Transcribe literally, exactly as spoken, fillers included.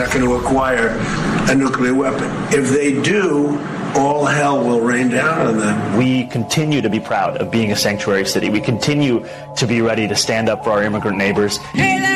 not going to acquire a nuclear weapon. If they do, all hell will rain down on them. We continue to be proud of being a sanctuary city. We continue to be ready to stand up for our immigrant neighbors.